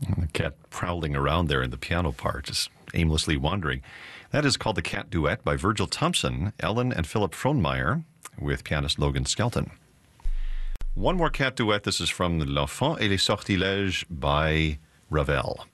The cat prowling around there in the piano part, just aimlessly wandering. That is called The Cat Duet by Virgil Thompson, Ellen and Philip Frohnmeyer, with pianist Logan Skelton. One more cat duet. This is from L'Enfant et les Sortilèges by Ravel.